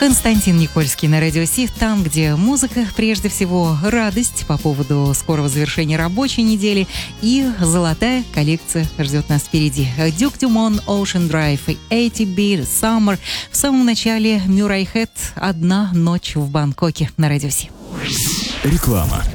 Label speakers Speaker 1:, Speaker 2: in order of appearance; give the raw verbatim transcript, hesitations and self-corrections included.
Speaker 1: Константин Никольский на Радио Си, там, где музыка, прежде всего, радость по поводу скорого завершения рабочей недели и золотая коллекция ждет нас впереди. Duke Dumont, Ocean Drive и эй ти би, Summer. В самом начале Мюррей Хэт, «Одна ночь в Бангкоке» на Радио Си.
Speaker 2: Реклама.